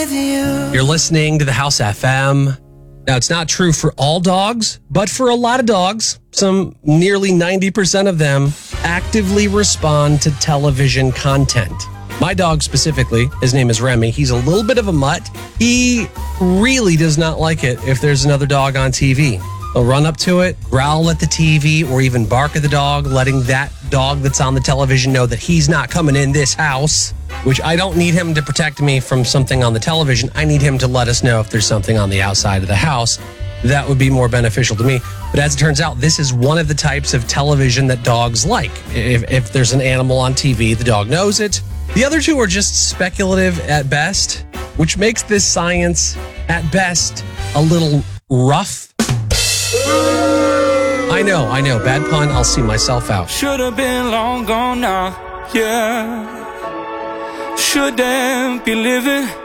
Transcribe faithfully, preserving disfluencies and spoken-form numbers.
with you. You're listening to the House F M. Now, it's not true for all dogs, but for a lot of dogs, some nearly ninety percent of them actively respond to television content. My dog specifically, his name is Remy. He's a little bit of a mutt. He really does not like it if there's another dog on T V. He'll run up to it, growl at the T V, or even bark at the dog, letting that dog that's on the television know that he's not coming in this house, which I don't need him to protect me from something on the television. I need him to let us know if there's something on the outside of the house. That would be more beneficial to me. But as it turns out, this is one of the types of television that dogs like. If, if there's an animal on T V, the dog knows it. The other two are just speculative at best, which makes this science, at best, a little rough. I know, I know. Bad pun. I'll see myself out. Should have been long gone now, yeah. Shouldn't be living